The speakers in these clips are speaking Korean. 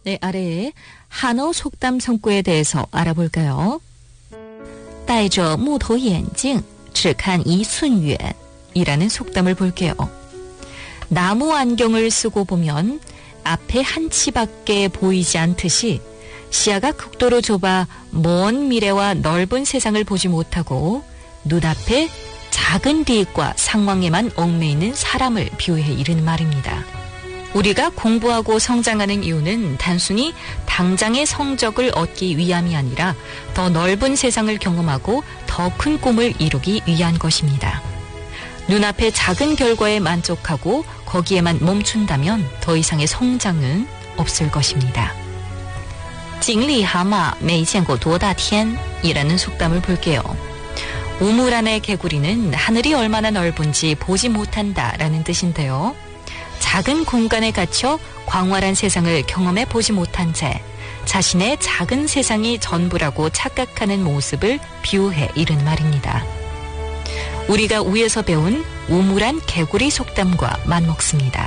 네, 아래에 한어 속담 성구에 대해서 알아볼까요? 戴着木头眼镜只看一寸远이라는 속담을 볼게요. 나무 안경을 쓰고 보면 앞에 한 치밖에 보이지 않듯이 시야가 극도로 좁아 먼 미래와 넓은 세상을 보지 못하고 눈앞에 작은利益과 상황에만 얽매이는 사람을 비유해 이르는 말입니다. 우리가 공부하고 성장하는 이유는 단순히 당장의 성적을 얻기 위함이 아니라 더 넓은 세상을 경험하고 더 큰 꿈을 이루기 위한 것입니다. 눈앞의 작은 결과에 만족하고 거기에만 멈춘다면 더 이상의 성장은 없을 것입니다. 井里蛤蟆没见过多大天이라는 속담을 볼게요. 우물 안의 개구리는 하늘이 얼마나 넓은지 보지 못한다라는 뜻인데요. 작은 공간에 갇혀 광활한 세상을 경험해 보지 못한 채 자신의 작은 세상이 전부라고 착각하는 모습을 비유해 이른 말입니다. 우리가 위에서 배운 우물안 개구리 속담과 맞먹습니다.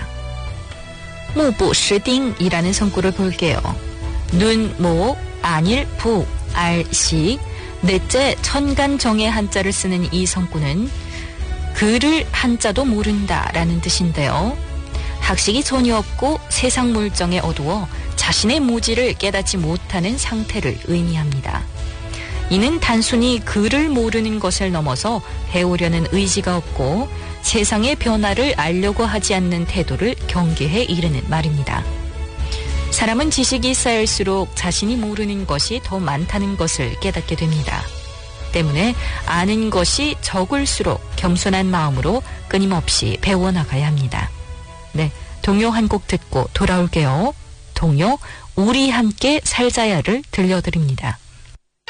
무부시딩이라는 성구를 볼게요. 눈, 모, 안일, 부, 알, 시, 넷째 천간정의 한자를 쓰는 이 성구는 글을 한자도 모른다라는 뜻인데요. 학식이 전혀 없고 세상 물정에 어두워 자신의 무지를 깨닫지 못하는 상태를 의미합니다. 이는 단순히 글을 모르는 것을 넘어서 배우려는 의지가 없고 세상의 변화를 알려고 하지 않는 태도를 경계해 이르는 말입니다. 사람은 지식이 쌓일수록 자신이 모르는 것이 더 많다는 것을 깨닫게 됩니다. 때문에 아는 것이 적을수록 겸손한 마음으로 끊임없이 배워나가야 합니다. 네, 동요 한 곡 듣고 돌아올게요. 동요 우리 함께 살자야를 들려드립니다.